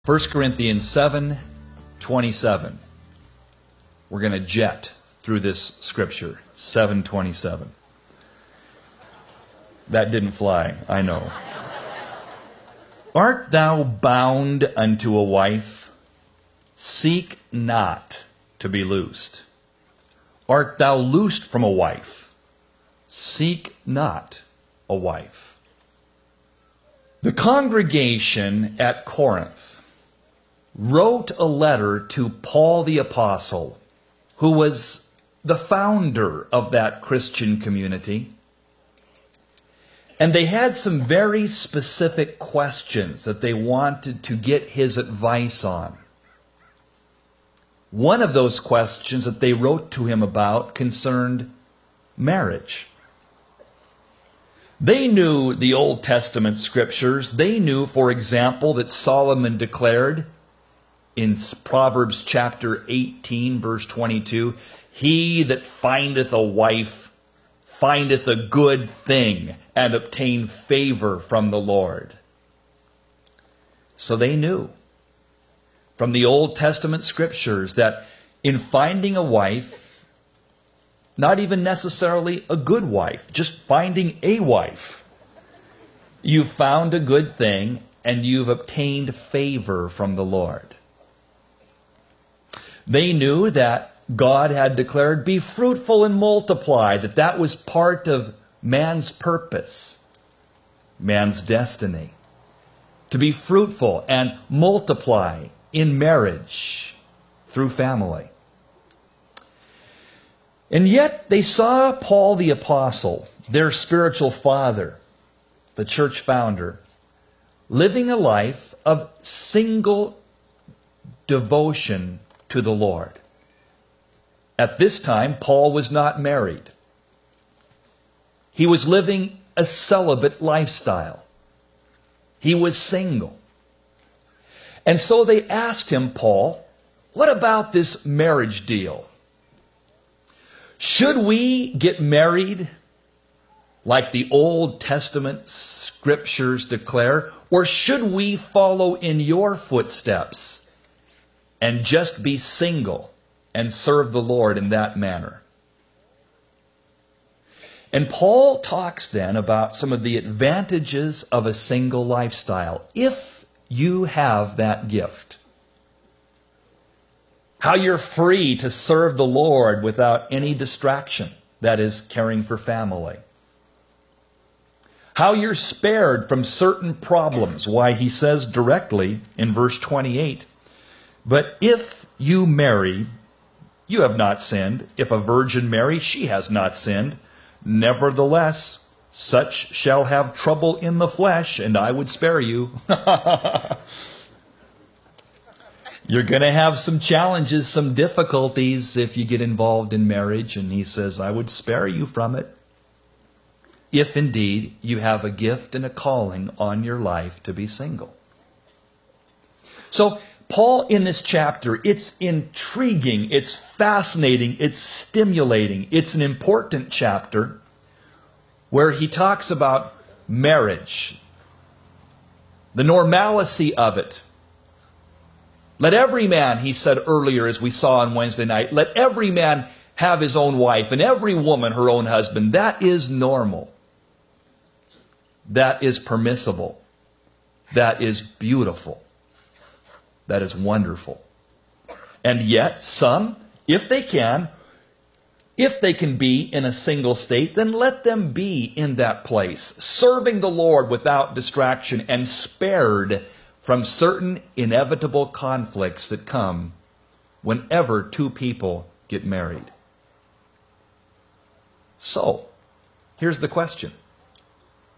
1 Corinthians 7:27. We're going to jet through this scripture. 7:27. That didn't fly, I know. Art thou bound unto a wife? Seek not to be loosed. Art thou loosed from a wife? Seek not a wife. The congregation at Corinth wrote a letter to Paul the Apostle, who was the founder of that Christian community. And they had some very specific questions that they wanted to get his advice on. One of those questions that they wrote to him about concerned marriage. They knew the Old Testament scriptures. They knew, for example, that Solomon declared in Proverbs chapter 18, verse 22, "He that findeth a wife findeth a good thing and obtain favor from the Lord." So they knew from the Old Testament scriptures that in finding a wife, not even necessarily a good wife, just finding a wife, you've found a good thing and you've obtained favor from the Lord. They knew that God had declared, "Be fruitful and multiply," that was part of man's purpose, man's destiny, to be fruitful and multiply in marriage through family. And yet they saw Paul the Apostle, their spiritual father, the church founder, living a life of single devotion to the Lord. At this time, Paul was not married. He was living a celibate lifestyle. He was single. And so they asked him, "Paul, what about this marriage deal? Should we get married like the Old Testament scriptures declare, or should we follow in your footsteps and just be single and serve the Lord in that manner?" And Paul talks then about some of the advantages of a single lifestyle, if you have that gift. How you're free to serve the Lord without any distraction, that is, caring for family. How you're spared from certain problems. Why, he says directly in verse 28, "But if you marry, you have not sinned. If a virgin marry, she has not sinned. Nevertheless, such shall have trouble in the flesh, and I would spare you." You're going to have some challenges, some difficulties if you get involved in marriage. And he says, "I would spare you from it, if indeed you have a gift and a calling on your life to be single." So Paul, in this chapter, it's intriguing, it's fascinating, it's stimulating. It's an important chapter where he talks about marriage, the normalcy of it. Let every man, he said earlier, as we saw on Wednesday night, let every man have his own wife and every woman her own husband. That is normal. That is permissible. That is beautiful. That is wonderful. And yet, some, if they can be in a single state, then let them be in that place, serving the Lord without distraction and spared from certain inevitable conflicts that come whenever two people get married. So, here's the question.